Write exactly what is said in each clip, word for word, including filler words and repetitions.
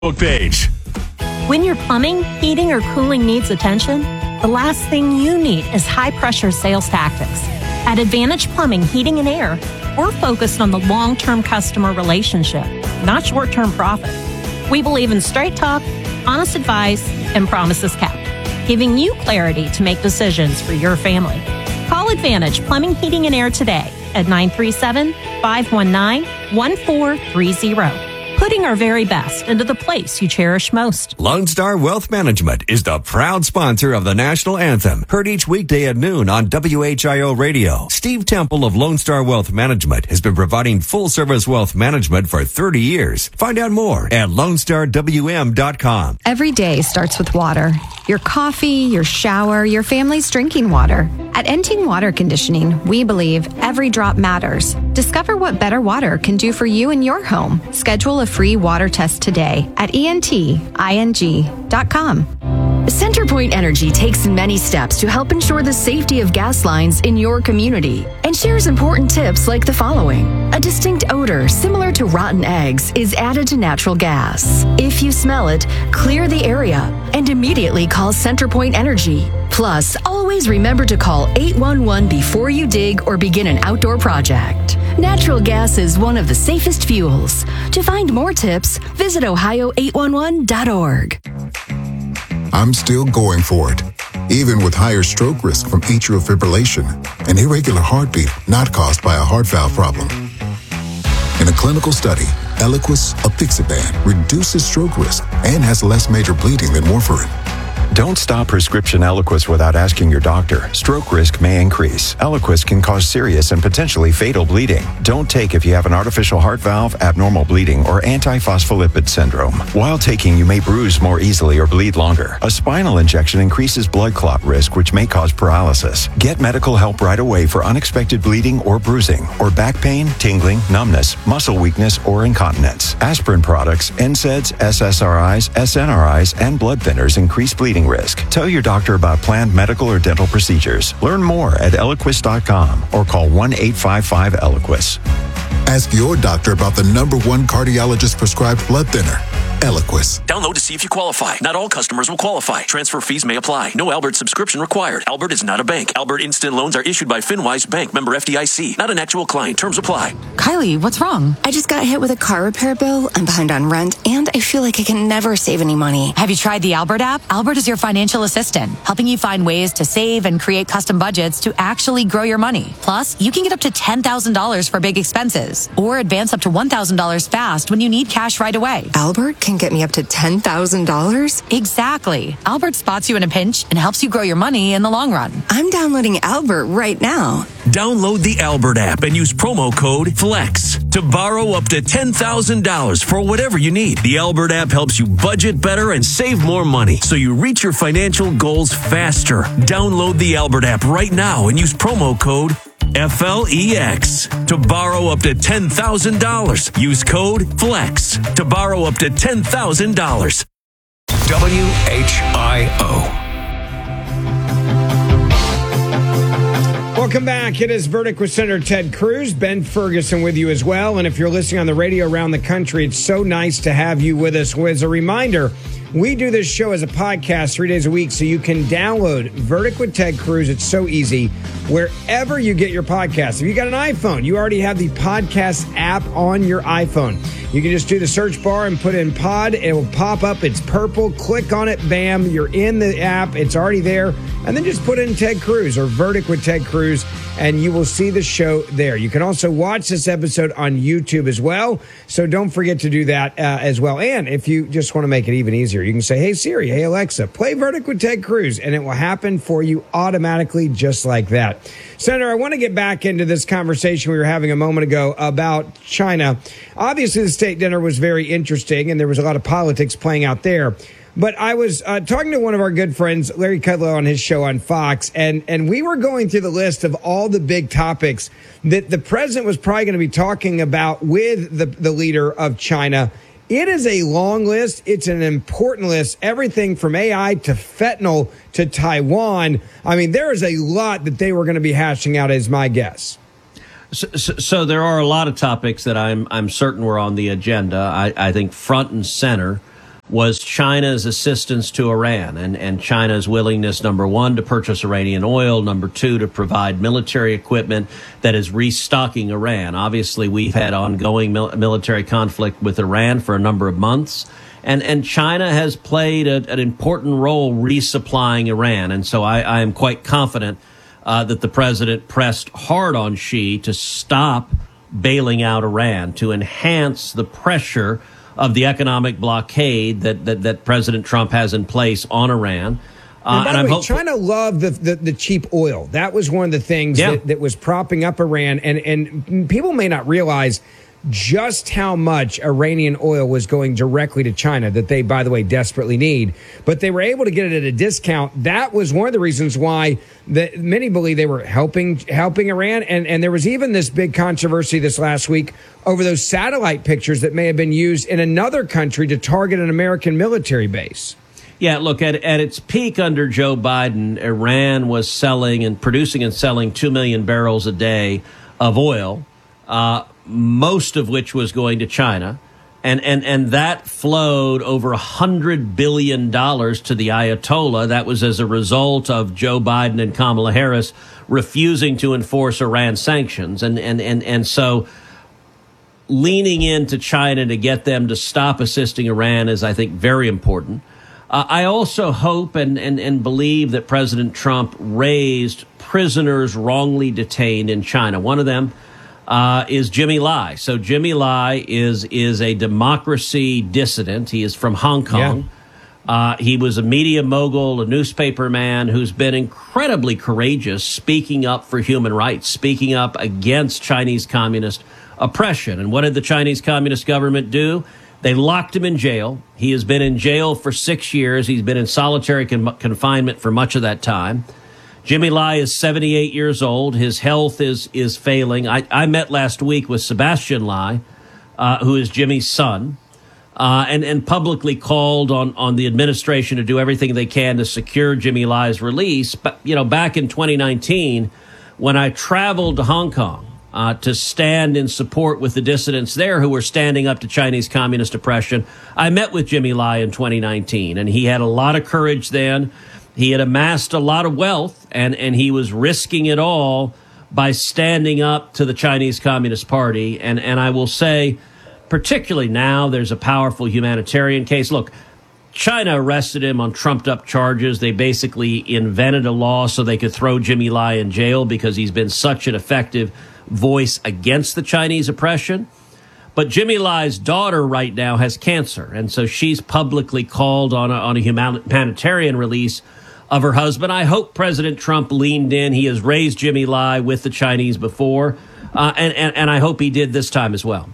page. When your plumbing, heating, or cooling needs attention, the last thing you need is high-pressure sales tactics. At Advantage Plumbing, Heating, and Air, we're focused on the long-term customer relationship, not short-term profit. We believe in straight talk, honest advice, and promises kept, giving you clarity to make decisions for your family. Call Advantage Plumbing, Heating, and Air today at nine three seven, five one nine, one four three zero. Putting our very best into the place you cherish most. Lone Star Wealth Management is the proud sponsor of the national anthem, heard each weekday at noon on W H I O Radio. Steve Temple of Lone Star Wealth Management has been providing full-service wealth management for thirty years. Find out more at lone star w m dot com. Every day starts with water. Your coffee, your shower, your family's drinking water. At Enting Water Conditioning, we believe every drop matters. Discover what better water can do for you and your home. Schedule a free water test today at E N T I N G dot com. CenterPoint Energy takes many steps to help ensure the safety of gas lines in your community and shares important tips like the following. A distinct odor similar to rotten eggs is added to natural gas. If you smell it, clear the area and immediately call CenterPoint Energy. Plus, always remember to call eight one one before you dig or begin an outdoor project. Natural gas is one of the safest fuels. To find more tips, visit ohio eight one one dot org. I'm still going for it, even with higher stroke risk from atrial fibrillation, an irregular heartbeat not caused by a heart valve problem. In a clinical study, Eliquis apixaban reduces stroke risk and has less major bleeding than warfarin. Don't stop prescription Eliquis without asking your doctor. Stroke risk may increase. Eliquis can cause serious and potentially fatal bleeding. Don't take if you have an artificial heart valve, abnormal bleeding, or antiphospholipid syndrome. While taking, you may bruise more easily or bleed longer. A spinal injection increases blood clot risk, which may cause paralysis. Get medical help right away for unexpected bleeding or bruising, or back pain, tingling, numbness, muscle weakness, or incontinence. Aspirin products, N SAIDs, S S R Is, S N R Is, and blood thinners increase bleeding risk. Tell your doctor about planned medical or dental procedures. Learn more at eliquis dot com or call one eight five five Eliquis. Ask your doctor about the number one cardiologist prescribed blood thinner, Eliquis. Download to see if you qualify. Not all customers will qualify. Transfer fees may apply. No Albert subscription required. Albert is not a bank. Albert Instant Loans are issued by FinWise Bank, member F D I C. Not an actual client. Terms apply. Kylie, what's wrong? I just got hit with a car repair bill. I'm behind on rent, and I feel like I can never save any money. Have you tried the Albert app? Albert is your financial assistant, helping you find ways to save and create custom budgets to actually grow your money. Plus, you can get up to ten thousand dollars for big expenses, or advance up to one thousand dollars fast when you need cash right away. Albert can get me up to ten thousand dollars? Exactly. Albert spots you in a pinch and helps you grow your money in the long run. I'm downloading Albert right now. Download the Albert app and use promo code FLEX to borrow up to ten thousand dollars for whatever you need. The Albert app helps you budget better and save more money so you reach your financial goals faster. Download the Albert app right now and use promo code F L E X to borrow up to ten thousand dollars. Use code FLEX to borrow up to ten thousand dollars. W H I O. Welcome back. It is Verdict with Senator Ted Cruz. Ben Ferguson with you as well. And if you're listening on the radio around the country, it's so nice to have you with us. As a reminder, we do this show as a podcast three days a week, so you can download Verdict with Ted Cruz. It's so easy. Wherever you get your podcast. If you got an iPhone, you already have the podcast app on your iPhone. You can just do the search bar and put in pod. It will pop up. It's purple. Click on it. Bam. You're in the app. It's already there. And then just put in Ted Cruz or Verdict with Ted Cruz, and you will see the show there. You can also watch this episode on YouTube as well. So don't forget to do that uh, as well. And if you just want to make it even easier, you can say, hey, Siri, hey, Alexa, play Verdict with Ted Cruz, and it will happen for you automatically just like that. Senator, I want to get back into this conversation we were having a moment ago about China. Obviously, the state dinner was very interesting, and there was a lot of politics playing out there. But I was uh, talking to one of our good friends, Larry Kudlow, on his show on Fox, and, and we were going through the list of all the big topics that the president was probably going to be talking about with the, the leader of China. It is a long list. It's an important list. Everything from A I to fentanyl to Taiwan. I mean, there is a lot that they were going to be hashing out, is my guess. So, so, so there are a lot of topics that I'm I'm certain were on the agenda. I, I think front and center was China's assistance to Iran and, and China's willingness, number one, to purchase Iranian oil, number two, to provide military equipment that is restocking Iran. Obviously, we've had ongoing mil- military conflict with Iran for a number of months, and, and China has played a, an important role resupplying Iran. And so I, I am quite confident uh, that the president pressed hard on Xi to stop bailing out Iran, to enhance the pressure of the economic blockade that, that, that President Trump has in place on Iran. Uh, and by and the I'm way, hopeful- China loved the, the, the cheap oil. That was one of the things Yeah. that, that was propping up Iran. And, and people may not realize just how much Iranian oil was going directly to China that they, by the way, desperately need. But they were able to get it at a discount. That was one of the reasons why the, many believe they were helping helping Iran. And, and there was even this big controversy this last week over those satellite pictures that may have been used in another country to target an American military base. Yeah, look, at, at its peak under Joe Biden, Iran was selling and producing and selling two million barrels a day of oil, uh, most of which was going to China. And, and, and that flowed over one hundred billion dollars to the Ayatollah. That was as a result of Joe Biden and Kamala Harris refusing to enforce Iran sanctions. And, and, and, and so leaning into China to get them to stop assisting Iran is, I think, very important. Uh, I also hope and, and, and believe that President Trump raised prisoners wrongly detained in China. One of them uh, is Jimmy Lai. So Jimmy Lai is is a democracy dissident. He is from Hong Kong. Yeah. Uh, he was a media mogul, a newspaper man who's been incredibly courageous, speaking up for human rights, speaking up against Chinese communist oppression. And what did the Chinese communist government do? They locked him in jail. He has been in jail for six years. He's been in solitary con- confinement for much of that time. Jimmy Lai is seventy-eight years old. His health is is failing. I, I met last week with Sebastian Lai, uh, who is Jimmy's son, uh, and, and publicly called on, on the administration to do everything they can to secure Jimmy Lai's release. But, you know, back in twenty nineteen, when I traveled to Hong Kong, Uh, to stand in support with the dissidents there who were standing up to Chinese communist oppression, I met with Jimmy Lai in twenty nineteen, and he had a lot of courage then. He had amassed a lot of wealth, and, and he was risking it all by standing up to the Chinese Communist Party. And, and I will say, particularly now, there's a powerful humanitarian case. Look, China arrested him on trumped-up charges. They basically invented a law so they could throw Jimmy Lai in jail because he's been such an effective voice against the Chinese oppression. But Jimmy Lai's daughter right now has cancer, and so she's publicly called on a, on a humanitarian release of her husband. I hope President Trump leaned in. He has raised Jimmy Lai with the Chinese before, uh, and, and, and I hope he did this time as well.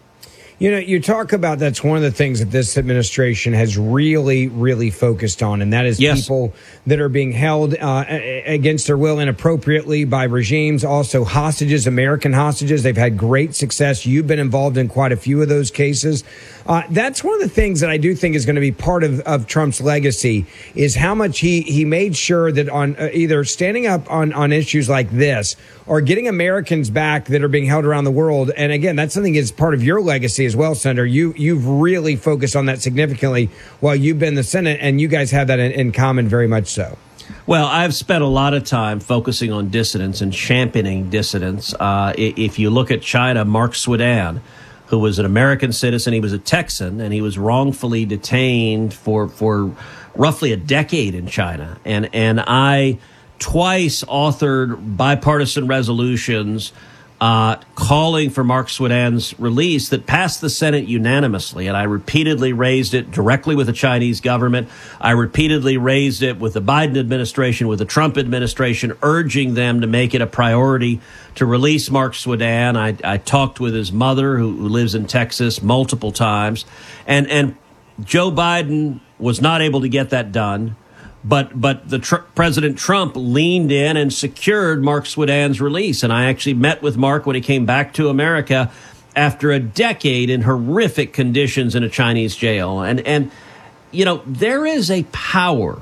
You know, you talk about that's one of the things that this administration has really, really focused on, and that is yes. people that are being held uh, against their will inappropriately by regimes. Also, hostages, American hostages. They've had great success. You've been involved in quite a few of those cases. Uh, that's one of the things that I do think is going to be part of, of Trump's legacy is how much he, he made sure that on uh, either standing up on, on issues like this or getting Americans back that are being held around the world. And again, that's something that's part of your legacy as well, Senator. You, you've really focused on that significantly while you've been in the Senate, and you guys have that in, in common very much so. Well, I've spent a lot of time focusing on dissidents and championing dissidents. Uh, if you look at China, Mark Swidan, who was an American citizen, he was a Texan, and he was wrongfully detained for for roughly a decade in China. And and I twice authored bipartisan resolutions uh, calling for Mark Swidan's release that passed the Senate unanimously. And I repeatedly raised it directly with the Chinese government. I repeatedly raised it with the Biden administration, with the Trump administration, urging them to make it a priority to release Mark Swidan. I, I talked with his mother, who, who lives in Texas, multiple times. And, and Joe Biden was not able to get that done. But but the tr- President Trump leaned in and secured Mark Swidan's release. And I actually met with Mark when he came back to America after a decade in horrific conditions in a Chinese jail. And, and you know, there is a power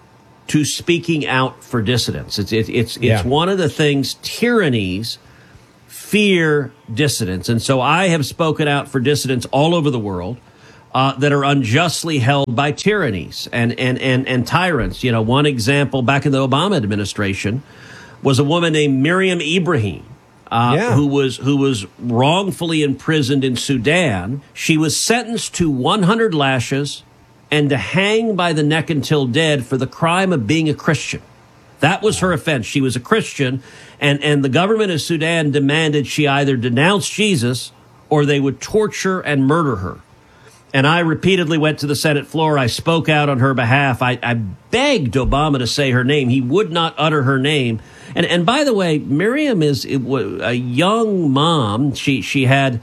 to speaking out for dissidents. It's it, it's it's yeah. one of the things tyrannies fear dissidents. And so I have spoken out for dissidents all over the world. uh, that are unjustly held by tyrannies and, and, and, and tyrants. You know, one example back in the Obama administration was a woman named Miriam Ibrahim, uh, Yeah. who was who was wrongfully imprisoned in Sudan. She was sentenced to one hundred lashes and to hang by the neck until dead for the crime of being a Christian. That was her offense. She was a Christian, and, and the government of Sudan demanded she either denounce Jesus or they would torture and murder her. And I repeatedly went to the Senate floor. I spoke out on her behalf. I, I begged Obama to say her name. He would not utter her name. And and by the way, Miriam is a young mom. She she had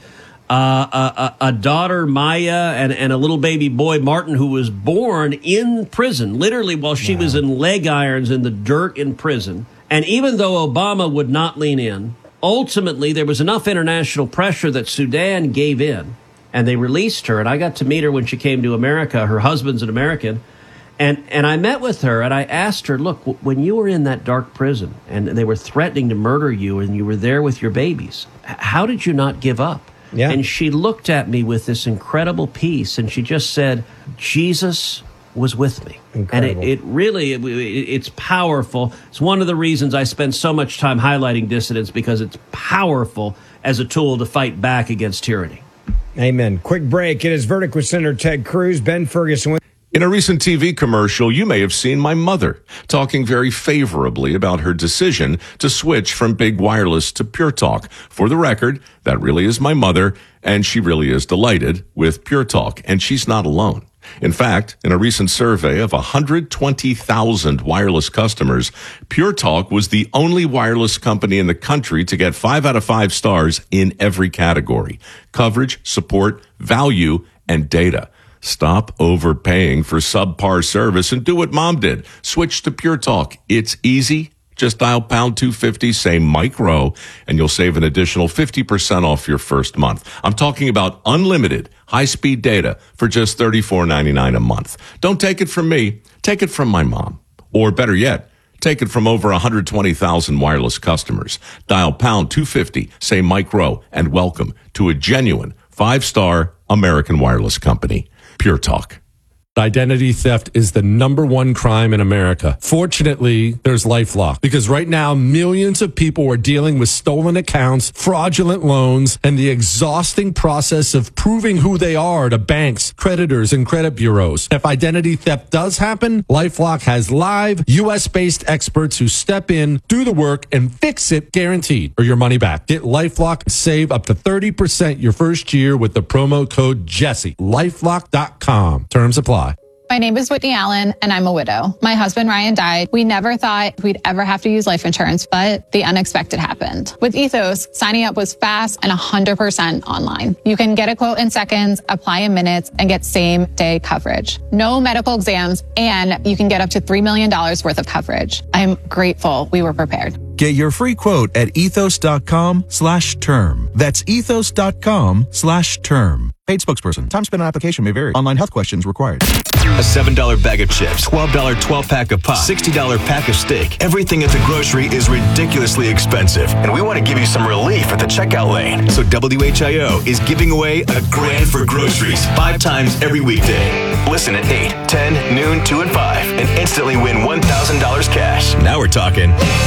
uh, a, a daughter, Maya, and, and a little baby boy, Martin, who was born in prison, literally while she wow. was in leg irons in the dirt in prison. And even though Obama would not lean in, ultimately there was enough international pressure that Sudan gave in. And they released her, and I got to meet her when she came to America. Her husband's an American. And and I met with her, and I asked her, look, w- when you were in that dark prison, and they were threatening to murder you, and you were there with your babies, h- how did you not give up? Yeah. And she looked at me with this incredible peace, and she just said, Jesus was with me. Incredible. And it, it really, it, it's powerful. It's one of the reasons I spend so much time highlighting dissidents, because it's powerful as a tool to fight back against tyranny. Amen. Quick break. It is Verdict with Senator Ted Cruz. Ben Ferguson. In a recent T V commercial, you may have seen my mother talking very favorably about her decision to switch from Big Wireless to Pure Talk. For the record, that really is my mother, and she really is delighted with Pure Talk, and she's not alone. In fact, in a recent survey of one hundred twenty thousand wireless customers, Pure Talk was the only wireless company in the country to get five out of five stars in every category: coverage, support, value, and data. Stop overpaying for subpar service and do what Mom did. Switch to Pure Talk. It's easy. Just dial pound two fifty, say Mike Rowe, and you'll save an additional fifty percent off your first month. I'm talking about unlimited high-speed data for just thirty-four ninety-nine a month. Don't take it from me. Take it from my mom. Or better yet, take it from over one hundred twenty thousand wireless customers. Dial pound two fifty, say Mike Rowe, and welcome to a genuine five-star American wireless company. Pure Talk. Identity theft is the number one crime in America. Fortunately, there's LifeLock, because right now millions of people are dealing with stolen accounts, fraudulent loans, and the exhausting process of proving who they are to banks, creditors, and credit bureaus. If identity theft does happen, LifeLock has live U S-based experts who step in, do the work, and fix it guaranteed, or your money back. Get LifeLock and save up to thirty percent your first year with the promo code Jesse. LifeLock dot com. Terms apply. My name is Whitney Allen, and I'm a widow. My husband, Ryan, died. We never thought we'd ever have to use life insurance, but the unexpected happened. With Ethos, signing up was fast and one hundred percent online. You can get a quote in seconds, apply in minutes, and get same-day coverage. No medical exams, and you can get up to three million dollars worth of coverage. I'm grateful we were prepared. Get your free quote at ethos.com slash term. That's ethos.com slash term. Paid spokesperson. Time spent on application may vary. Online health questions required. A seven dollar bag of chips, twelve dollar twelve-pack of pop, sixty dollar pack of steak. Everything at the grocery is ridiculously expensive, and we want to give you some relief at the checkout lane. So W H I O is giving away a grand for groceries five times every weekday. Listen at eight, ten, noon, two, and five, and instantly win one thousand dollars cash. Now we're talking.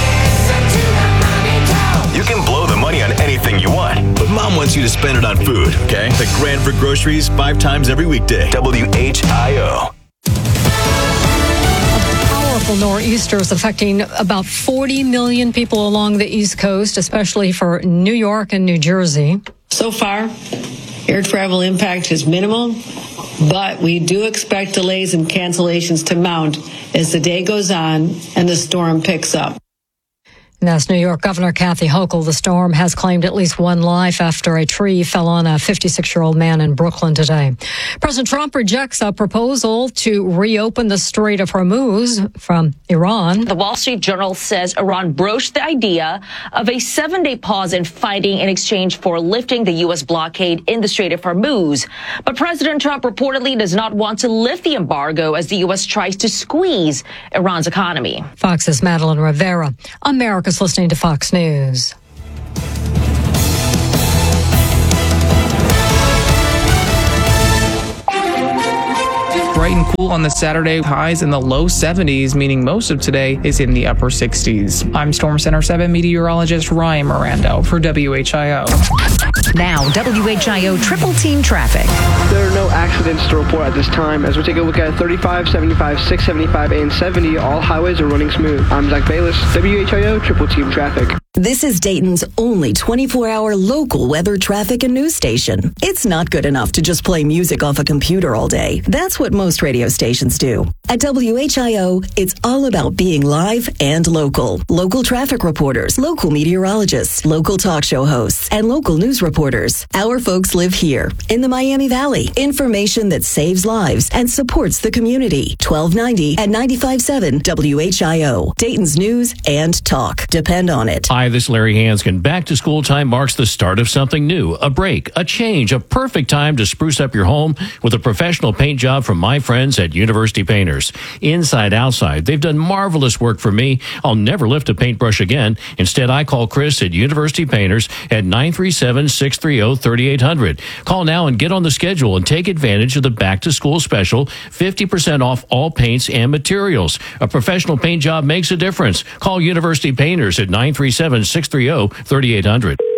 You can blow the money on anything you want, but Mom wants you to spend it on food, okay? The grand for groceries five times every weekday. W H I O. Powerful nor'easters affecting about forty million people along the East Coast, especially for New York and New Jersey. So far, air travel impact is minimal, but we do expect delays and cancellations to mount as the day goes on and the storm picks up. And that's New York Governor Kathy Hochul. The storm has claimed at least one life after a tree fell on a fifty-six-year-old man in Brooklyn today. President Trump rejects a proposal to reopen the Strait of Hormuz from Iran. The Wall Street Journal says Iran broached the idea of a seven-day pause in fighting in exchange for lifting the U S blockade in the Strait of Hormuz. But President Trump reportedly does not want to lift the embargo as the U S tries to squeeze Iran's economy. Fox's Madeline Rivera. America's listening to Fox News. Bright and cool on the Saturday, highs in the low seventies, meaning most of today is in the upper sixties. I'm Storm Center seven meteorologist Ryan Mirando for W H I O. Now, W H I O triple team traffic. There are no accidents to report at this time. As we take a look at thirty-five, seventy-five, six seventy-five, and seventy, all highways are running smooth. I'm Zach Bayless, W H I O triple team traffic. This is Dayton's only twenty-four hour local weather, traffic, and news station. It's not good enough to just play music off a computer all day. That's what most radio stations do. At W H I O, it's all about being live and local. Local traffic reporters, local meteorologists, local talk show hosts, and local news reporters. Our folks live here in the Miami Valley. Information that saves lives and supports the community. twelve ninety at ninety-five point seven W H I O. Dayton's news and talk. Depend on it. Hi, this is Larry Hanskin. Back to school time marks the start of something new, a break, a change, a perfect time to spruce up your home with a professional paint job from my friends at University Painters. Inside, outside, they've done marvelous work for me. I'll never lift a paintbrush again. Instead, I call Chris at University Painters at nine three seven, six three zero, three eight zero zero. Call now and get on the schedule and take advantage of the back to school special, fifty percent off all paints and materials. A professional paint job makes a difference. Call University Painters at nine three seven, six three zero, three eight zero zero.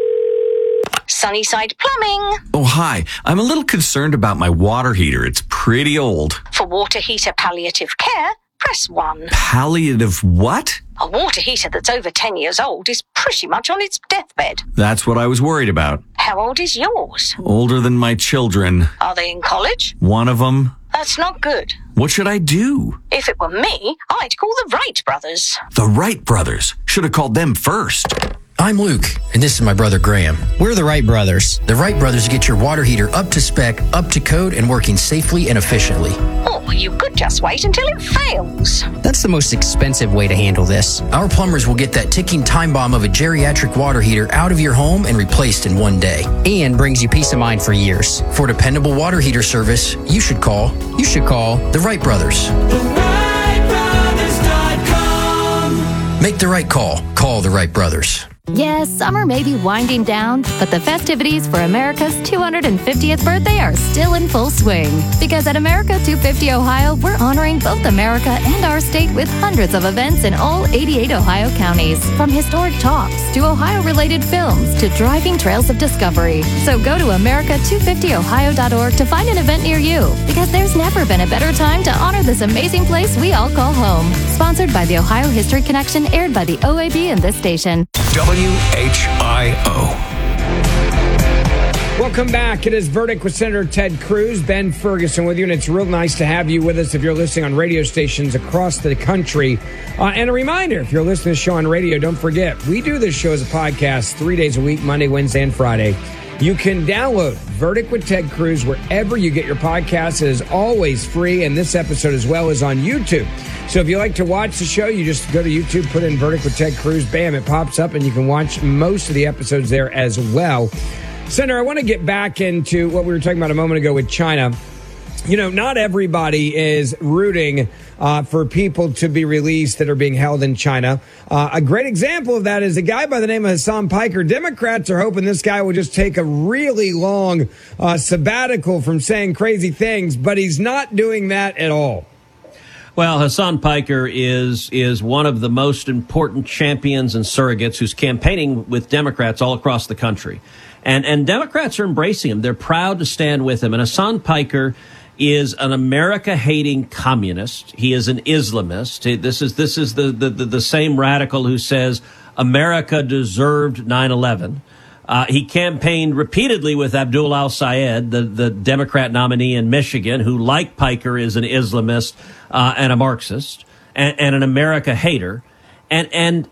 Sunnyside Plumbing. Oh, hi. I'm a little concerned about my water heater. It's pretty old. For water heater palliative care, press one. Palliative what? A water heater that's over ten years old is pretty much on its deathbed. That's what I was worried about. How old is yours? Older than my children. Are they in college? One of them. That's not good. What should I do? If it were me, I'd call the Wright brothers. The Wright brothers? Should have called them first. I'm Luke, and this is my brother Graham. We're the Wright brothers. The Wright brothers get your water heater up to spec, up to code, and working safely and efficiently. Or you could just wait until it fails. That's the most expensive way to handle this. Our plumbers will get that ticking time bomb of a geriatric water heater out of your home and replaced in one day. And brings you peace of mind for years. For dependable water heater service, you should call, you should call the Wright brothers. The Wright brothers dot com. Make the right call. Call the Wright brothers. Yes, summer may be winding down, but the festivities for America's two hundred fiftieth birthday are still in full swing. Because at America two fifty Ohio, we're honoring both America and our state with hundreds of events in all eighty-eight Ohio counties. From historic talks to Ohio-related films to driving trails of discovery. So go to America two fifty Ohio dot org to find an event near you. Because there's never been a better time to honor this amazing place we all call home. Sponsored by the Ohio History Connection, aired by the O A B and this station. W H I O. Welcome back. It is Verdict with Senator Ted Cruz, Ben Ferguson with you, and it's real nice to have you with us if you're listening on radio stations across the country. Uh, and a reminder, if you're listening to the show on radio, don't forget, we do this show as a podcast three days a week, Monday, Wednesday, and Friday. You can download Verdict with Ted Cruz wherever you get your podcasts. It is always free, and this episode as well is on YouTube. So if you like to watch the show, you just go to YouTube, put in Verdict with Ted Cruz, bam, it pops up, and you can watch most of the episodes there as well. Senator, I want to get back into what we were talking about a moment ago with China. You know, not everybody is rooting uh, for people to be released that are being held in China. Uh, a great example of that is a guy by the name of Hassan Piker. Democrats are hoping this guy will just take a really long uh, sabbatical from saying crazy things, but he's not doing that at all. Well, Hassan Piker is is one of the most important champions and surrogates who's campaigning with Democrats all across the country. And and Democrats are embracing him. They're proud to stand with him. And Hassan Piker is an America-hating communist. He is an Islamist. This is this is the the, the, the same radical who says America deserved nine eleven. Uh, he campaigned repeatedly with Abdul al-Sayed, the, the Democrat nominee in Michigan, who, like Piker, is an Islamist uh, and a Marxist and, and an America hater. And and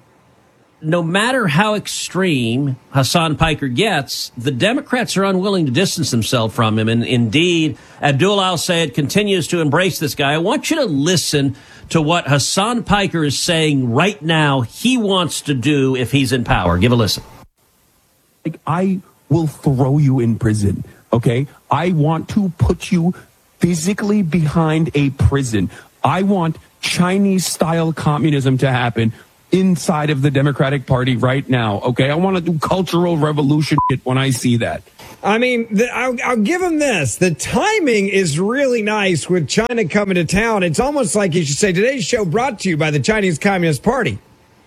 no matter how extreme Hassan Piker gets, the Democrats are unwilling to distance themselves from him. And indeed, Abdul al-Sayed continues to embrace this guy. I want you to listen to what Hassan Piker is saying right now he wants to do if he's in power. Give a listen. Like, I will throw you in prison, okay? I want to put you physically behind a prison. I want Chinese-style communism to happen inside of the Democratic Party right now. Okay, I want to do cultural revolution shit when I see that. I mean, the, I'll, I'll give him this. The timing is really nice with China coming to town. It's almost like you should say, today's show brought to you by the Chinese Communist Party.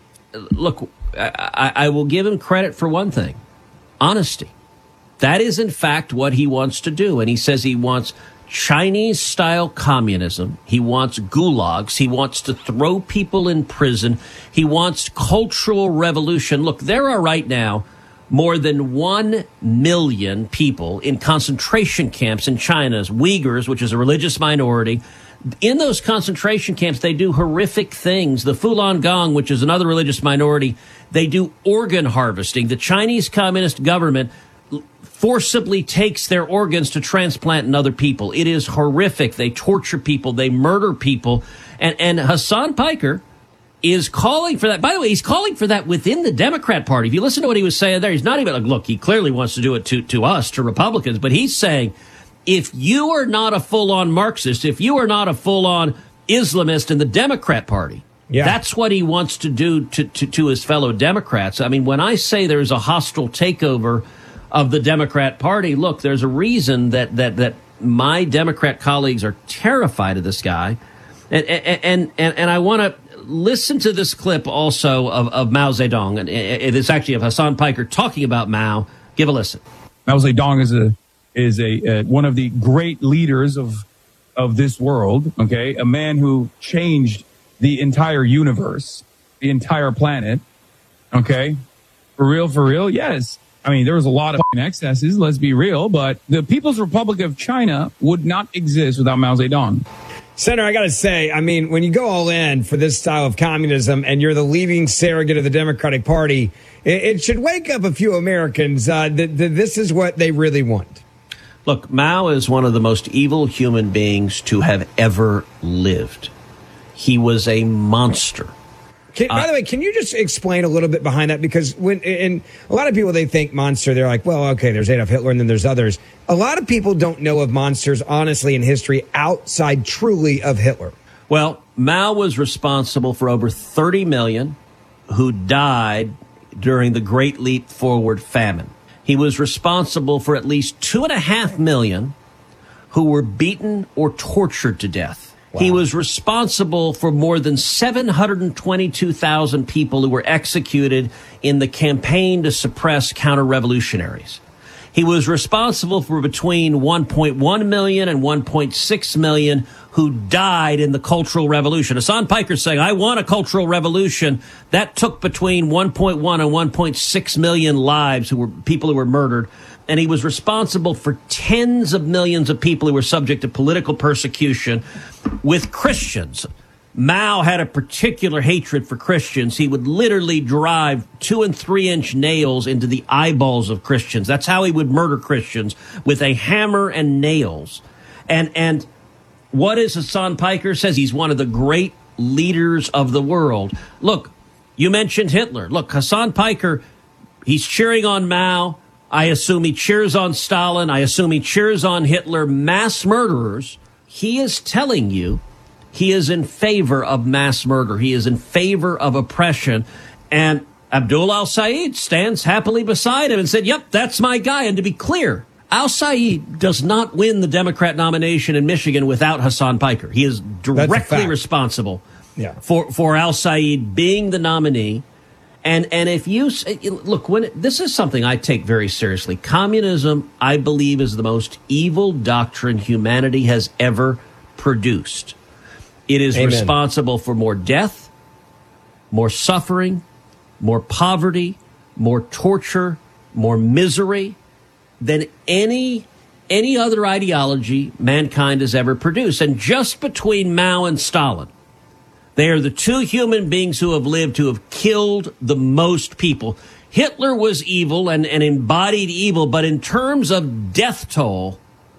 Look, I, I will give him credit for one thing. Honesty. That is, in fact, what he wants to do. And he says he wants Chinese-style communism. He wants gulags. He wants to throw people in prison. He wants cultural revolution. Look, there are right now more than one million people in concentration camps in China, Uyghurs, which is a religious minority. In those concentration camps, they do horrific things. The Falun Gong, which is another religious minority, they do organ harvesting. The Chinese Communist government forcibly takes their organs to transplant in other people. It is horrific. They torture people. They murder people. And, and Hasan Piker is calling for that. By the way, he's calling for that within the Democrat Party. If you listen to what he was saying there, he's not even like, look, he clearly wants to do it to, to us, to Republicans, but he's saying, if you are not a full-on Marxist, if you are not a full-on Islamist in the Democrat Party, yeah. that's what he wants to do to, to, to his fellow Democrats. I mean, when I say there's a hostile takeover of the Democrat Party, look, there's a reason that that that my Democrat colleagues are terrified of this guy. And and and, and I want to listen to this clip also of, of Mao Zedong. And it is actually of Hasan Piker talking about Mao. Give a listen. Mao Zedong is a is a uh, one of the great leaders of of this world. Okay, a man who changed the entire universe, the entire planet. Okay, for real, for real, yes. I mean, there was a lot of excesses, let's be real, but the People's Republic of China would not exist without Mao Zedong. Senator, I got to say, I mean, when you go all in for this style of communism and you're the leading surrogate of the Democratic Party, it, it should wake up a few Americans uh, that, that this is what they really want. Look, Mao is one of the most evil human beings to have ever lived. He was a monster. Can, by the way, can you just explain a little bit behind that? Because when and a lot of people, they think monster, they're like, well, okay, there's Adolf Hitler and then there's others. A lot of people don't know of monsters, honestly, in history outside truly of Hitler. Well, Mao was responsible for over thirty million who died during the Great Leap Forward famine. He was responsible for at least two and a half million who were beaten or tortured to death. Wow. He was responsible for more than seven hundred twenty-two thousand people who were executed in the campaign to suppress counter-revolutionaries. He was responsible for between one point one million and one point six million who died in the Cultural Revolution. Hasan Piker saying, I want a cultural revolution. That took between one point one and one point six million lives, who were people who were murdered. And he was responsible for tens of millions of people who were subject to political persecution. With Christians, Mao had a particular hatred for Christians. He would literally drive two and three inch nails into the eyeballs of Christians. That's how he would murder Christians, with a hammer and nails. And and what is Hasan Piker says? He's one of the great leaders of the world. Look, you mentioned Hitler. Look, Hasan Piker, he's cheering on Mao. I assume he cheers on Stalin. I assume he cheers on Hitler. Mass murderers. He is telling you he is in favor of mass murder. He is in favor of oppression. And Abdul al-Said stands happily beside him and said, yep, that's my guy. And to be clear, al-Said does not win the Democrat nomination in Michigan without Hasan Piker. He is directly responsible yeah. for, for al-Said being the nominee. And and if you look, when this is something I take very seriously, communism, I believe, is the most evil doctrine humanity has ever produced. It is Amen. responsible for more death, more suffering, more poverty, more torture, more misery than any any other ideology mankind has ever produced. And just between Mao and Stalin, they are the two human beings who have lived who have killed the most people. Hitler was evil and, and embodied evil, but in terms of death toll,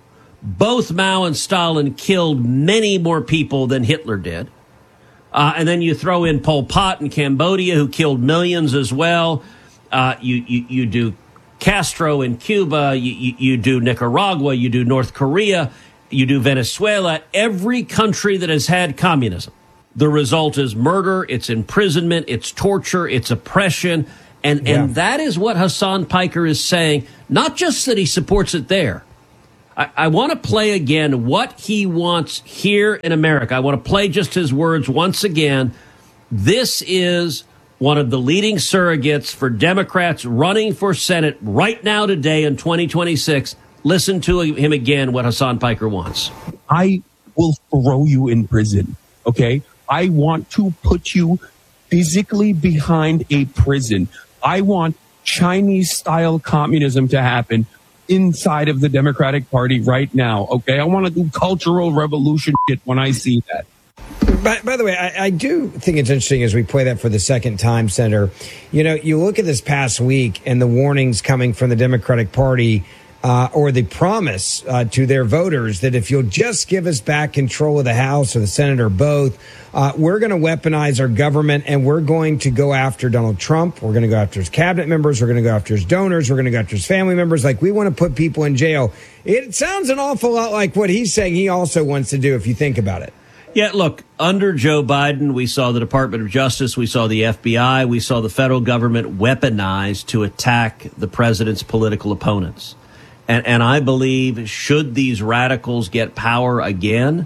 both Mao and Stalin killed many more people than Hitler did. Uh, and then you throw in Pol Pot in Cambodia, who killed millions as well. Uh, you, you, you do Castro in Cuba. You, you, you do Nicaragua. You do North Korea. You do Venezuela. Every country that has had communism The result is murder, it's imprisonment, it's torture, it's oppression. And, yeah. and that is what Hasan Piker is saying, not just that he supports it there. I, I want to play again what he wants here in America. I want to play just his words once again. This is one of the leading surrogates for Democrats running for Senate right now today in twenty twenty-six. Listen to him again, what Hasan Piker wants. I will throw you in prison, okay? I want to put you physically behind a prison. I want Chinese-style communism to happen inside of the Democratic Party right now, okay? I want to do cultural revolution shit when I see that. By, by the way, I, I do think it's interesting as we play that for the second time, Senator. You know, you look at this past week and the warnings coming from the Democratic Party uh, or the promise uh, to their voters that if you'll just give us back control of the House or the Senate or both, uh, we're going to weaponize our government and we're going to go after Donald Trump. We're going to go after his cabinet members. We're going to go after his donors. We're going to go after his family members. Like, we want to put people in jail. It sounds an awful lot like what he's saying he also wants to do if you think about it. Yeah, look, under Joe Biden, we saw the Department of Justice, we saw the F B I, we saw the federal government weaponized to attack the president's political opponents. And, and I believe should these radicals get power again,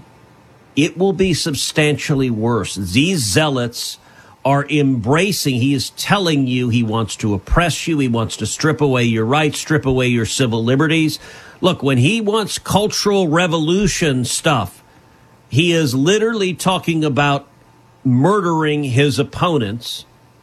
it will be substantially worse. These zealots are embracing, he is telling you he wants to oppress you, he wants to strip away your rights, strip away your civil liberties. Look, when he wants cultural revolution stuff, he is literally talking about murdering his opponents,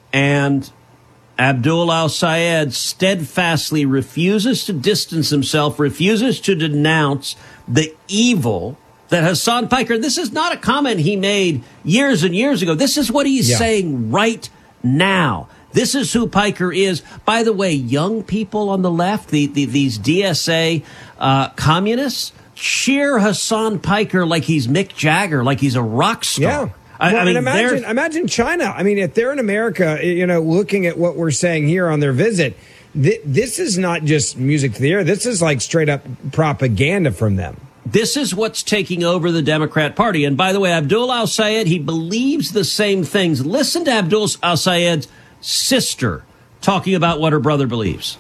and Abdul al-Sayed steadfastly refuses to distance himself, refuses to denounce the evil that Hasan Piker, this is not a comment he made years and years ago. This is what he's yeah. saying right now. This is who Piker is. By the way, young people on the left, the, the, these D S A uh, communists, cheer Hasan Piker like he's Mick Jagger, like he's a rock star. Yeah. I, well, I mean, imagine, imagine China. I mean, if they're in America, you know, looking at what we're saying here on their visit, th- this is not just music to the ear. This is like straight up propaganda from them. This is what's taking over the Democrat Party. And by the way, Abdul al-Sayed, he believes the same things. Listen to Abdul al-Sayed's sister talking about what her brother believes.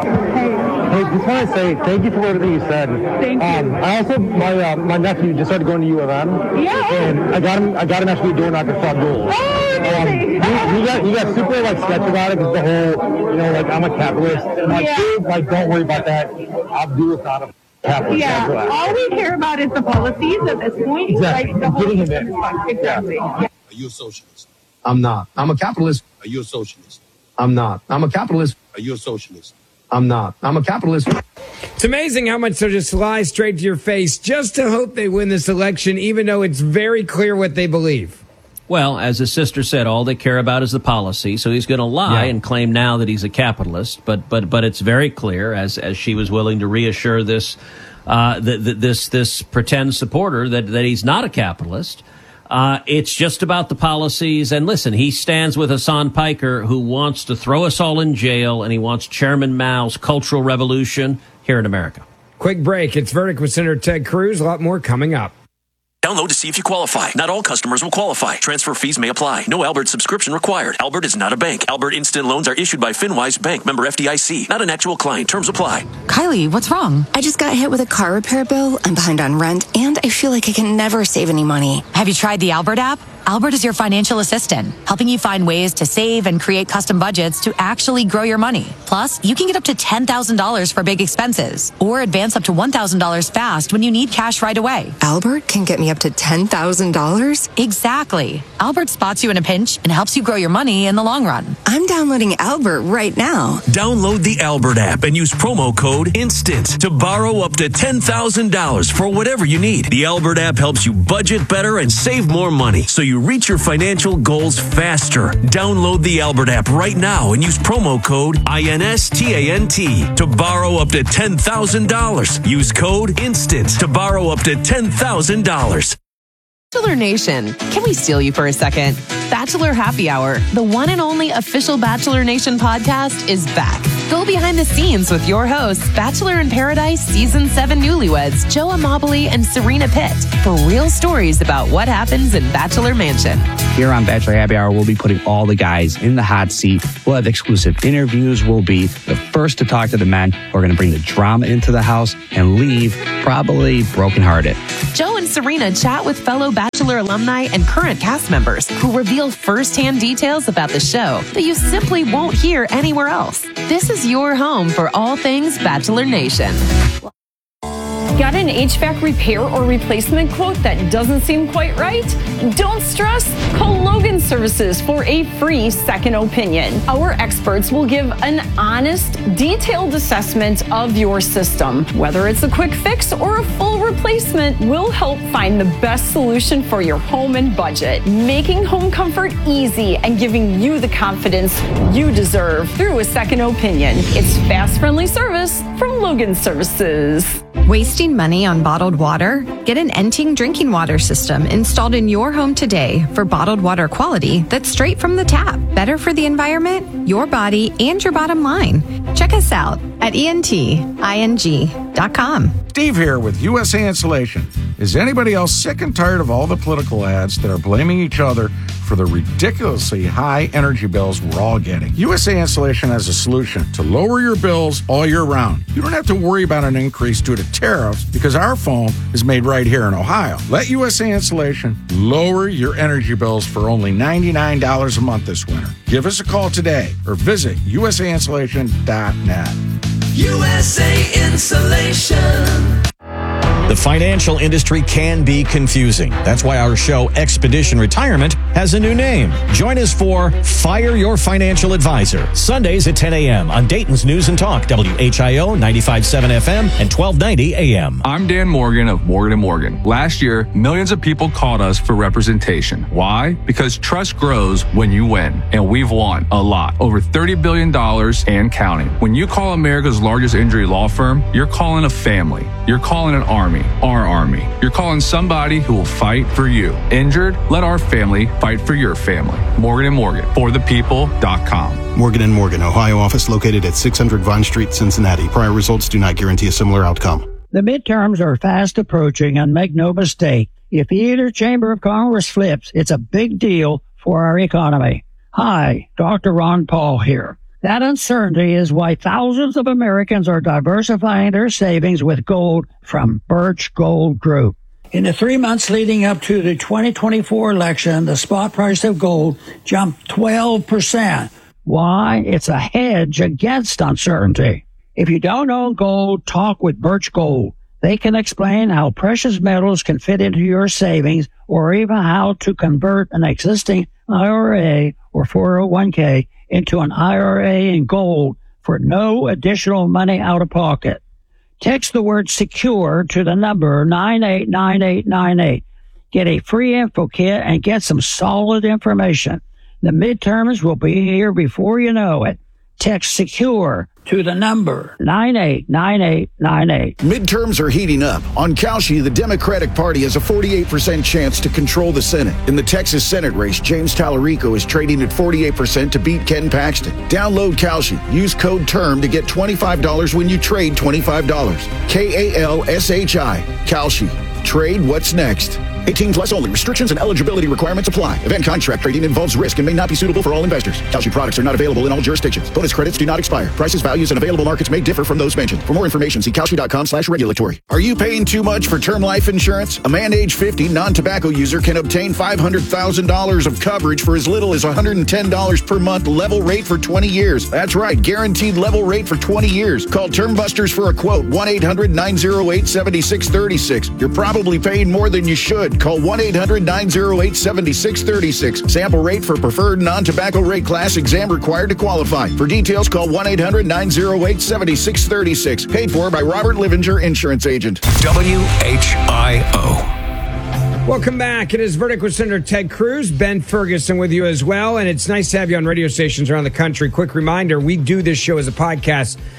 Hey, just want to say thank you for everything you said. Thank you. Um, I also, my uh, my nephew just started going to U of M. Yeah. And I got him. I got him actually doing that to Abdul. Oh, amazing. Um, he, he got he got super like sketchy about it because the whole, you know, like I'm a capitalist. And I'm like, yeah. dude, like don't worry about that. Abdul is not a capitalist. Yeah. All we care about is the policies at this point. Exactly. Like the whole Getting him system in. is fun. Exactly. Yeah. Yeah. Are you a socialist? I'm not. I'm a capitalist. Are you a socialist? I'm not. I'm a capitalist. Are you a socialist? I'm not. I'm a capitalist. It's amazing how much they'll just lie straight to your face just to hope they win this election, even though it's very clear what they believe. Well, as his sister said, all they care about is the policy. So he's going to lie yeah. and claim now that he's a capitalist. But but but it's very clear, as as she was willing to reassure this uh, the, the, this this pretend supporter that that he's not a capitalist. Uh, it's just about the policies. And listen, he stands with Hasan Piker, who wants to throw us all in jail, and he wants Chairman Mao's cultural revolution here in America. Quick break. It's Verdict with Senator Ted Cruz. A lot more coming up. Download to see if you qualify. Not all customers will qualify. Transfer fees may apply. No Albert subscription required. Albert is not a bank. Albert Instant Loans are issued by FinWise Bank, member F D I C. Not an actual client. Terms apply. Kylie, what's wrong? I just got hit with a car repair bill. I'm behind on rent, and I feel like I can never save any money. Have you tried the Albert app? Albert is your financial assistant, helping you find ways to save and create custom budgets to actually grow your money. Plus, you can get up to ten thousand dollars for big expenses or advance up to one thousand dollars fast when you need cash right away. Albert can get me up to ten thousand dollars? Exactly. Albert spots you in a pinch and helps you grow your money in the long run. I'm downloading Albert right now. Download the Albert app and use promo code INSTANT to borrow up to ten thousand dollars for whatever you need. The Albert app helps you budget better and save more money so you reach your financial goals faster. Download the Albert app right now and use promo code INSTANT to borrow up to ten thousand dollars. Use code INSTANT to borrow up to ten thousand dollars. Bachelor Nation, can we steal you for a second? Bachelor Happy Hour, the one and only official Bachelor Nation podcast, is back. Go behind the scenes with your hosts, Bachelor in Paradise Season seven newlyweds Joe Amabile and Serena Pitt, for real stories about what happens in Bachelor Mansion. Here on Bachelor Happy Hour, we'll be putting all the guys in the hot seat. We'll have exclusive interviews. We'll be the first to talk to the men. We're going to bring the drama into the house and leave probably brokenhearted. Joe and Serena chat with fellow Bachelor alumni and current cast members who reveal firsthand details about the show that you simply won't hear anywhere else. This is your home for all things Bachelor Nation. Got an H V A C repair or replacement quote that doesn't seem quite right? Don't stress. Call Logan Services for a free second opinion. Our experts will give an honest, detailed assessment of your system. Whether it's a quick fix or a full replacement, we'll help find the best solution for your home and budget, making home comfort easy and giving you the confidence you deserve through a second opinion. It's fast, friendly service from Logan Services. Wasting money on bottled water? Get an Enting drinking water system installed in your home today for bottled water quality that's straight from the tap. Better for the environment, your body, and your bottom line. Check us out at E N T I N G dot com. Steve here with U S A Insulation. Is anybody else sick and tired of all the political ads that are blaming each other for the ridiculously high energy bills we're all getting? U S A Insulation has a solution to lower your bills all year round. You don't have to worry about an increase due to tariffs because our foam is made right here in Ohio. Let U S A Insulation lower your energy bills for only ninety-nine dollars a month this winter. Give us a call today or visit U S A insulation dot net. U S A Insulation. The financial industry can be confusing. That's why our show, Expedition Retirement, has a new name. Join us for Fire Your Financial Advisor, Sundays at ten a.m. on Dayton's News and Talk, W H I O ninety-five point seven F M and twelve ninety A M. I'm Dan Morgan of Morgan and Morgan. Last year, millions of people called us for representation. Why? Because trust grows when you win, and we've won a lot. Over thirty billion dollars and counting. When you call America's largest injury law firm, you're calling a family. You're calling an army. Our army. You're calling somebody who will fight for you. Injured? Let our family fight for your family. Morgan and Morgan, for the people dot com. Morgan and Morgan, Ohio office located at six hundred Vine Street, Cincinnati. Prior results do not guarantee a similar outcome. The midterms are fast approaching, and make no mistake, if either chamber of Congress flips, it's a big deal for our economy. Hi, Doctor Ron Paul here. That uncertainty is why thousands of Americans are diversifying their savings with gold from Birch Gold Group. In the three months leading up to the twenty twenty-four election, the spot price of gold jumped twelve percent. Why? It's a hedge against uncertainty. If you don't own gold, talk with Birch Gold. They can explain how precious metals can fit into your savings or even how to convert an existing I R A or four oh one k into an I R A in gold for no additional money out of pocket. Text the word secure to the number nine eight nine eight nine eight. Get a free info kit and get some solid information. The midterms will be here before you know it. Text secure to the number nine eight nine eight nine eight. Midterms are heating up. On Kalshi, the Democratic Party has a forty-eight percent chance to control the Senate. In the Texas Senate race, James Tallarico is trading at forty-eight percent to beat Ken Paxton. Download Kalshi. Use code TERM to get twenty-five dollars when you trade twenty-five dollars. K A L S H I. Kalshi. Trade what's next. eighteen plus only. Restrictions and eligibility requirements apply. Event contract trading involves risk and may not be suitable for all investors. Kalshi products are not available in all jurisdictions. Bonus credits do not expire. Prices, values, and available markets may differ from those mentioned. For more information, see Kalshi.com slash regulatory. Are you paying too much for term life insurance? A man age fifty, non-tobacco user can obtain five hundred thousand dollars of coverage for as little as one hundred ten dollars per month, level rate for twenty years. That's right, guaranteed level rate for twenty years. Call Term Busters for a quote, one eight hundred nine oh eight seven six three six. You're probably paying more than you should. Call one eight hundred nine oh eight seven six three six. Sample rate for preferred non-tobacco rate class. Exam required to qualify. For details, call one eight hundred nine oh eight seven six three six. Paid for by Robert Livinger, Insurance Agent. W H I O. Welcome back. It is Verdict with Senator Ted Cruz. Ben Ferguson with you as well. And it's nice to have you on radio stations around the country. Quick reminder, we do this show as a podcast.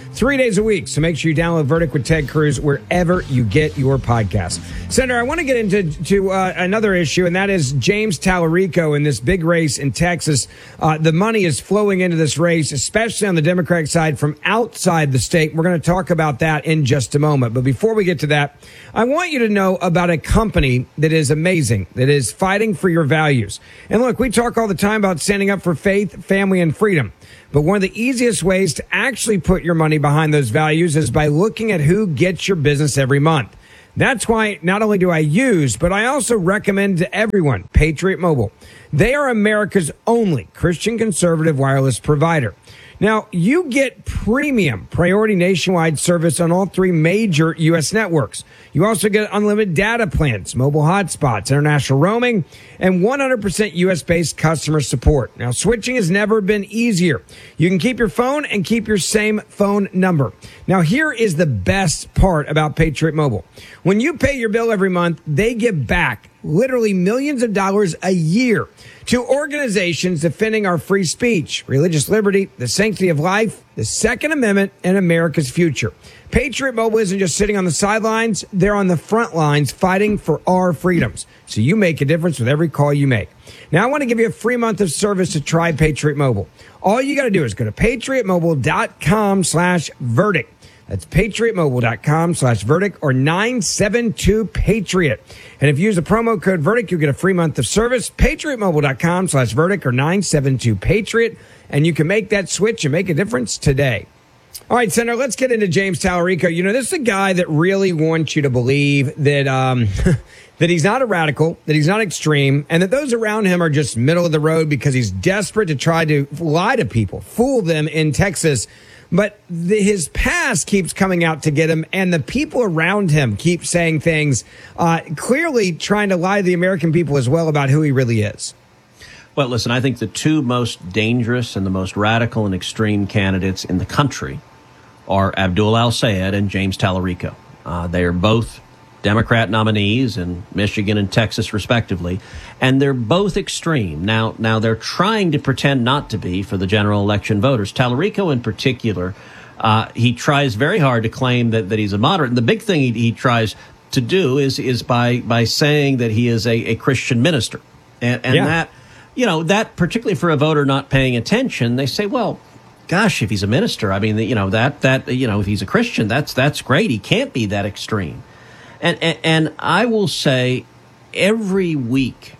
three days a week. So make sure you download Verdict with Ted Cruz wherever you get your podcast. Senator, I want to get into to uh, another issue, and that is James Tallarico in this big race in Texas. Uh, the money is flowing into this race, especially on the Democratic side from outside the state. We're going to talk about that in just a moment. But before we get to that, I want you to know about a company that is amazing, that is fighting for your values. And look, we talk all the time about standing up for faith, family, and freedom. But one of the easiest ways to actually put your money behind those values is by looking at who gets your business every month. That's why not only do I use, but I also recommend to everyone Patriot Mobile. They are America's only Christian conservative wireless provider. Now, you get premium priority nationwide service on all three major U S networks. You also get unlimited data plans, mobile hotspots, international roaming, and one hundred percent U S-based customer support. Now, switching has never been easier. You can keep your phone and keep your same phone number. Now, here is the best part about Patriot Mobile. When you pay your bill every month, they give back literally millions of dollars a year to organizations defending our free speech, religious liberty, the sanctity of life, the Second Amendment, and America's future. Patriot Mobile isn't just sitting on the sidelines. They're on the front lines fighting for our freedoms. So you make a difference with every call you make. Now, I want to give you a free month of service to try Patriot Mobile. All you got to do is go to patriotmobile.com slash verdict. That's patriotmobile.com slash verdict or nine seven two Patriot. And if you use the promo code verdict, you'll get a free month of service. patriotmobile.com slash verdict or nine seven two Patriot. And you can make that switch and make a difference today. All right, Senator, let's get into James Tallarico. You know, this is a guy that really wants you to believe that um, that he's not a radical, that he's not extreme, and that those around him are just middle of the road because he's desperate to try to lie to people, fool them in Texas. But the, his past keeps coming out to get him, and the people around him keep saying things, uh, clearly trying to lie to the American people as well about who he really is. Well, listen, I think the two most dangerous and the most radical and extreme candidates in the country are Abdul Al-Sayed and James Tallarico. Uh, they are both Democrat nominees in Michigan and Texas, respectively, and they're both extreme. Now, now they're trying to pretend not to be for the general election voters. Tallarico, in particular, uh, he tries very hard to claim that, that he's a moderate. And the big thing he, he tries to do is is by by saying that he is a, a Christian minister, and, and yeah. that you know that particularly for a voter not paying attention, they say, well, gosh, if he's a minister, I mean, you know that that you know if he's a Christian, that's that's great. He can't be that extreme. And, and and I will say every week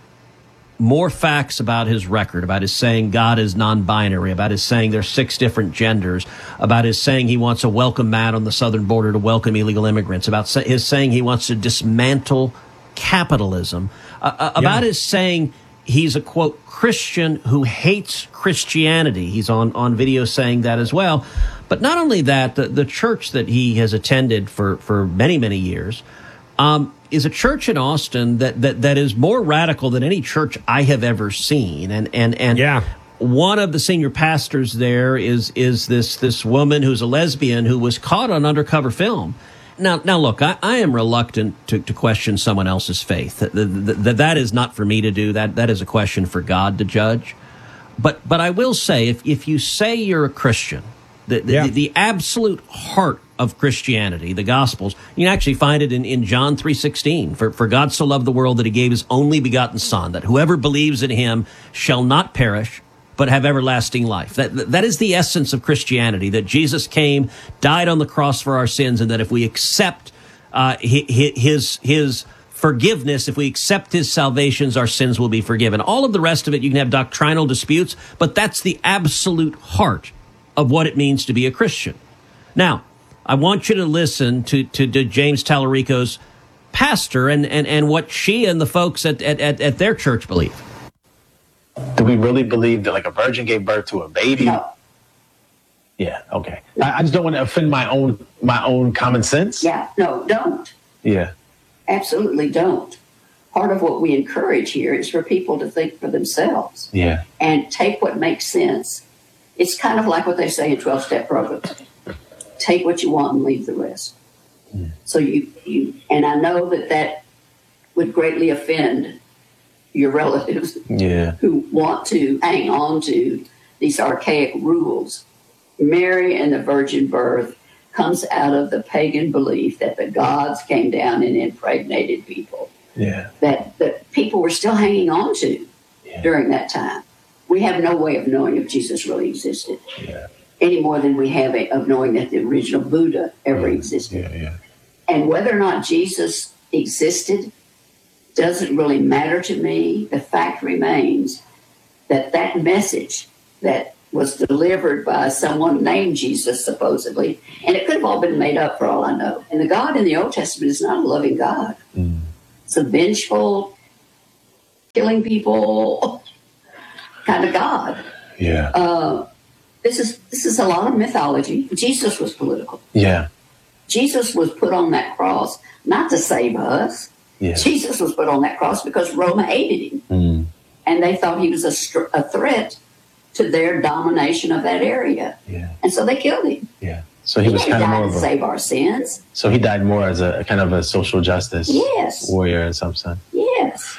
more facts about his record, about his saying God is non-binary, about his saying there's six different genders, about his saying he wants a welcome mat on the southern border to welcome illegal immigrants, about his saying he wants to dismantle capitalism, uh, about yeah. his saying he's a, quote, Christian who hates Christianity. He's on, on video saying that as well. But not only that, the, the church that he has attended for, for many, many years um, is a church in Austin that, that that is more radical than any church I have ever seen. And and and yeah. one of the senior pastors there is is this this woman who's a lesbian who was caught on undercover film. Now, now look, I, I am reluctant to, to question someone else's faith. That, that, that is not for me to do. That that is a question for God to judge. But but I will say, if if you say you're a Christian, the the, yeah. the, the absolute heart of Christianity, the Gospels, you can actually find it in, in John three sixteen. For, for God so loved the world that he gave his only begotten Son, that whoever believes in him shall not perish, but have everlasting life. That, that is the essence of Christianity, that Jesus came, died on the cross for our sins, and that if we accept uh, his, his forgiveness, if we accept his salvations, our sins will be forgiven. All of the rest of it, you can have doctrinal disputes, but that's the absolute heart of what it means to be a Christian. Now, I want you to listen to, to, to James Tallarico's pastor and, and, and what she and the folks at, at, at their church believe. Do we really believe that like a virgin gave birth to a baby? No. Yeah, okay. I, I just don't want to offend my own my own common sense. Yeah, no, don't. Yeah. Absolutely don't. Part of what we encourage here is for people to think for themselves. Yeah. And take what makes sense. It's kind of like what they say in twelve-step programs. Take what you want and leave the rest. Mm. So you, you, and I know that that would greatly offend your relatives yeah. who want to hang on to these archaic rules. Mary and the virgin birth comes out of the pagan belief that the gods came down and impregnated people. Yeah. That, that people were still hanging on to yeah. during that time. We have no way of knowing if Jesus really existed yeah. any more than we have a, of knowing that the original Buddha ever yeah. existed. Yeah, yeah. And whether or not Jesus existed doesn't really matter to me. The fact remains that that message that was delivered by someone named Jesus, supposedly, and it could have all been made up for all I know. And the God in the Old Testament is not a loving God. Mm. It's a vengeful, killing people kind of God. Yeah. Uh, this is this is a lot of mythology. Jesus was political. Yeah. Jesus was put on that cross not to save us. Yeah. Jesus was put on that cross because Rome hated him. Mm. And they thought he was a, str- a threat to their domination of that area. Yeah. And so they killed him. Yeah. So he, he was kind of died more to of a, save our sins. So he died more as a kind of a social justice Yes. warrior in some sense. Yes.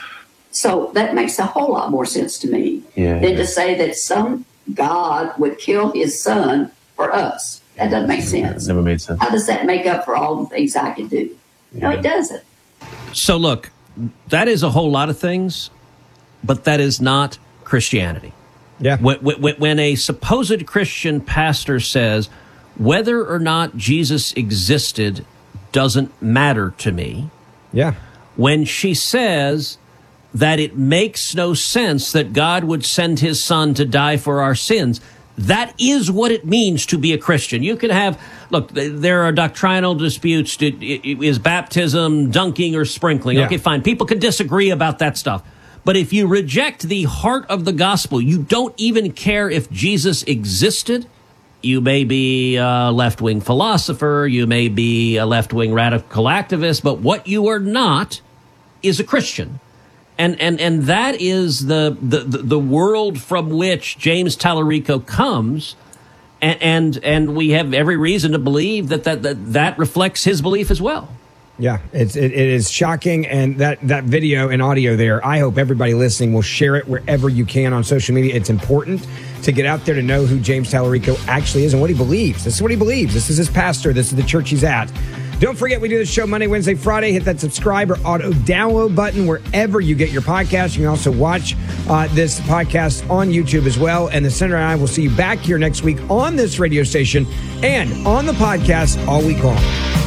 So that makes a whole lot more sense to me Yeah, than yeah. to say that some God would kill his son for us. That doesn't make sense. Never made sense. How does that make up for all the things I could do? No, it doesn't. So look, that is a whole lot of things, but that is not Christianity. Yeah. When, when, when a supposed Christian pastor says, whether or not Jesus existed doesn't matter to me. Yeah. When she says that it makes no sense that God would send his son to die for our sins, that is what it means to be a Christian. You can have, look, there are doctrinal disputes. Is baptism dunking or sprinkling? Yeah. Okay, fine. People can disagree about that stuff. But if you reject the heart of the gospel, you don't even care if Jesus existed. You may be a left-wing philosopher. You may be a left-wing radical activist. But what you are not is a Christian. And and and that is the the, the world from which James Tallarico comes. And, and and we have every reason to believe that that, that, that reflects his belief as well. Yeah, it's, it, it is shocking. And that, that video and audio there, I hope everybody listening will share it wherever you can on social media. It's important to get out there to know who James Tallarico actually is and what he believes. This is what he believes. This is his pastor. This is the church he's at. Don't forget, we do the show Monday, Wednesday, Friday. Hit that subscribe or auto download button wherever you get your podcast. You can also watch uh, this podcast on YouTube as well. And the Senator and I will see you back here next week on this radio station and on the podcast all week long.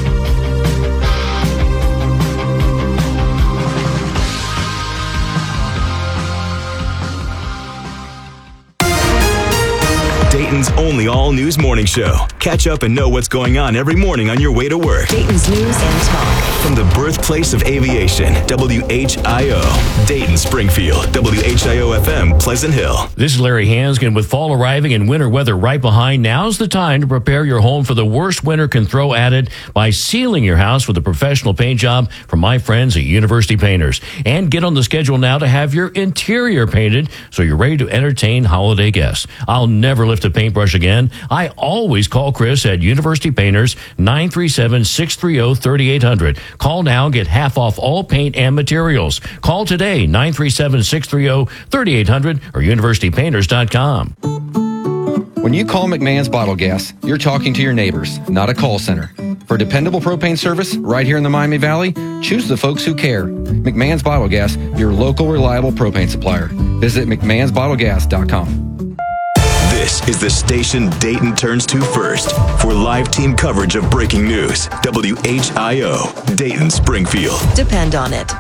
Dayton's only all-news morning show. Catch up and know what's going on every morning on your way to work. Dayton's News and Talk. From the birthplace of aviation, W H I O. Dayton, Springfield, W H I O F M, Pleasant Hill. This is Larry Hanskin. With fall arriving and winter weather right behind, now's the time to prepare your home for the worst winter can throw at it by sealing your house with a professional paint job from my friends at University Painters. And get on the schedule now to have your interior painted so you're ready to entertain holiday guests. I'll never lift a paintbrush again. I always call Chris at University Painters, nine three seven, six three zero, three eight zero zero. Call now and get half off all paint and materials. Call today, nine three seven, six three zero, three eight zero zero or university painters dot com. When you call McMahon's Bottle Gas, you're talking to your neighbors, not a call center. For dependable propane service right here in the Miami Valley, choose the folks who care. McMahon's Bottle Gas, your local reliable propane supplier. Visit mcmahons bottle gas dot com. This is the station Dayton turns to first for live team coverage of breaking news. W H I O, Dayton, Springfield. Depend on it.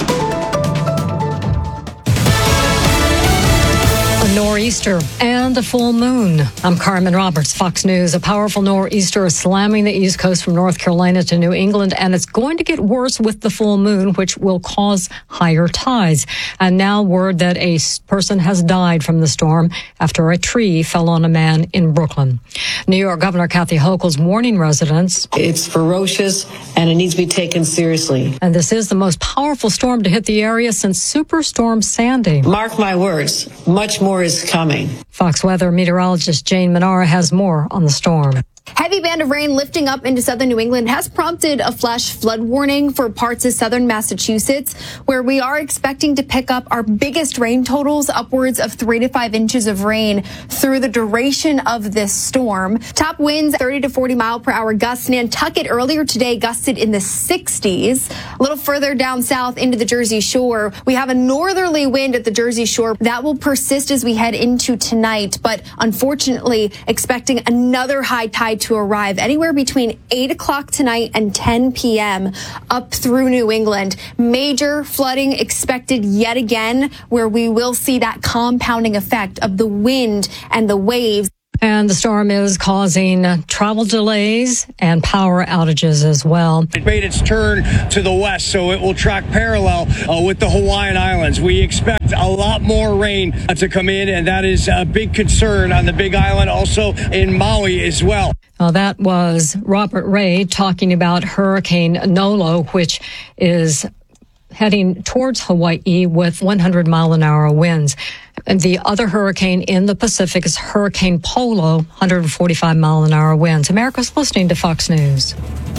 A nor'easter and a full moon. I'm Carmen Roberts, Fox News. A powerful nor'easter is slamming the East Coast from North Carolina to New England, and it's going to get worse with the full moon, which will cause higher tides. And now word that a person has died from the storm after a tree fell on a man in Brooklyn. New York Governor Kathy Hochul's warning residents. It's ferocious, and it needs to be taken seriously. And this is the most powerful storm to hit the area since Superstorm Sandy. Mark my words, much more is coming. Fox Weather meteorologist Jane Menara has more on the storm. Heavy band of rain lifting up into southern New England has prompted a flash flood warning for parts of southern Massachusetts, where we are expecting to pick up our biggest rain totals, upwards of three to five inches of rain through the duration of this storm. Top winds thirty to forty mile per hour gusts. Nantucket earlier today gusted in the sixties. A little further down south into the Jersey Shore, we have a northerly wind at the Jersey Shore that will persist as we head into tonight, but unfortunately expecting another high tide to arrive anywhere between eight o'clock tonight and ten p.m. up through New England. Major flooding expected yet again, where we will see that compounding effect of the wind and the waves. And the storm is causing uh, travel delays and power outages as well. It made its turn to the west, so it will track parallel uh, with the Hawaiian Islands. We expect a lot more rain uh, to come in, and that is a big concern on the Big Island, also in Maui as well. Well, that was Robert Ray talking about Hurricane Nolo, which is heading towards Hawaii with one hundred mile an hour winds. And the other hurricane in the Pacific is Hurricane Polo, one hundred forty-five mile an hour winds. America's listening to Fox News.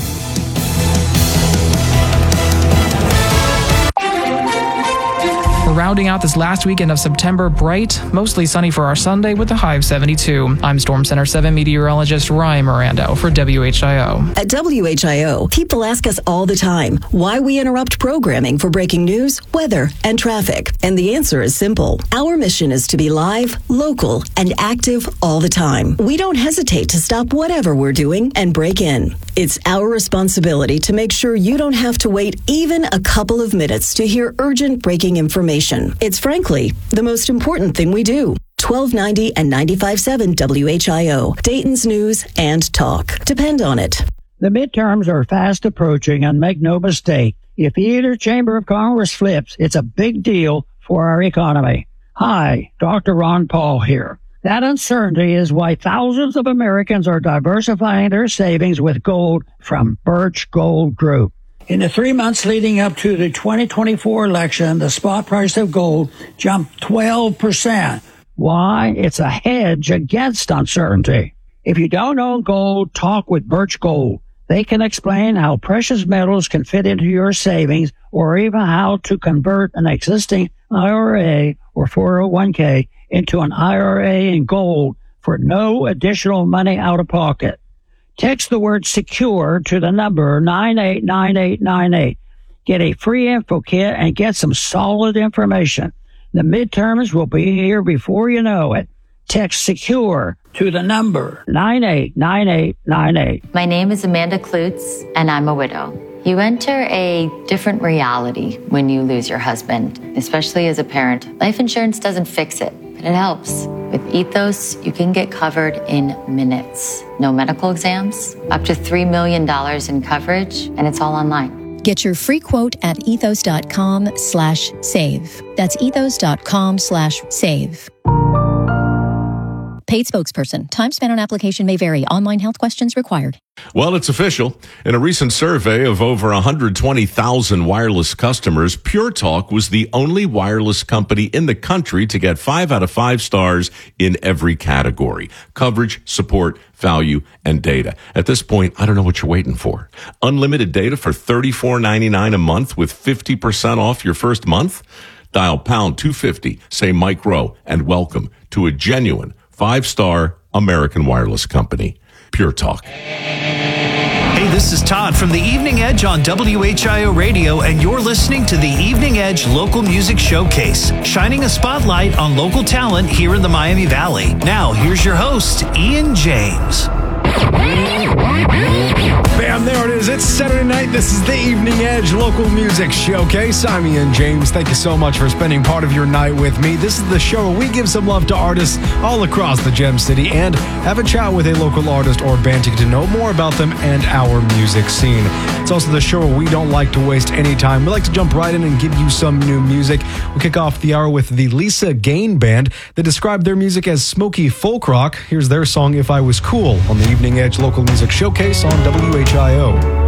We're rounding out this last weekend of September bright, mostly sunny for our Sunday with a high of seventy-two. I'm Storm Center seven meteorologist Ryan Mirando for W H I O. At W H I O, people ask us all the time why we interrupt programming for breaking news, weather, and traffic. And the answer is simple. Our mission is to be live, local, and active all the time. We don't hesitate to stop whatever we're doing and break in. It's our responsibility to make sure you don't have to wait even a couple of minutes to hear urgent breaking information. It's frankly the most important thing we do. twelve ninety and ninety-five point seven W H I O, Dayton's News and Talk. Depend on it. The midterms are fast approaching, and make no mistake, if either chamber of Congress flips, it's a big deal for our economy. Hi, Doctor Ron Paul here. That uncertainty is why thousands of Americans are diversifying their savings with gold from Birch Gold Group. In the three months leading up to the twenty twenty-four election, the spot price of gold jumped twelve percent. Why? It's a hedge against uncertainty. If you don't own gold, talk with Birch Gold. They can explain how precious metals can fit into your savings, or even how to convert an existing I R A or four oh one k into an I R A in gold for no additional money out of pocket. Text the word secure to the number nine eight nine eight nine eight. Get a free info kit and get some solid information. The midterms will be here before you know it. Text secure to the number nine eight nine eight nine eight. My name is Amanda Klutz, and I'm a widow. You enter a different reality when you lose your husband, especially as a parent. Life insurance doesn't fix it, but it helps. With Ethos, you can get covered in minutes. No medical exams, up to three million dollars in coverage, and it's all online. Get your free quote at ethos.com slash save. That's ethos.com slash save. Paid spokesperson. Time spent on application may vary. Online health questions required. Well, it's official. In a recent survey of over one hundred twenty thousand wireless customers, Pure Talk was the only wireless company in the country to get five out of five stars in every category: coverage, support, value, and data. At this point, I don't know what you're waiting for. Unlimited data for thirty-four ninety-nine a month with fifty percent off your first month? Dial pound two fifty, say Mike Rowe, and welcome to a genuine five-star American wireless company. Pure Talk. Hey, this is Todd from the Evening Edge on W H I O Radio, and you're listening to the Evening Edge Local Music Showcase, shining a spotlight on local talent here in the Miami Valley. Now, here's your host, Ian James. Bam, there it is. It's Saturday night. This is the Evening Edge Local Music Showcase. I'm Ian James. Thank you so much for spending part of your night with me. This is the show where we give some love to artists all across the Gem City and have a chat with a local artist or band to get to know more about them and our music scene. It's also the show where we don't like to waste any time. We like to jump right in and give you some new music. We kick off the hour with the Lisa Gain Band. They describe their music as smoky folk rock. Here's their song, If I Was Cool, on the Evening Edge Local Music Showcase on W H I O.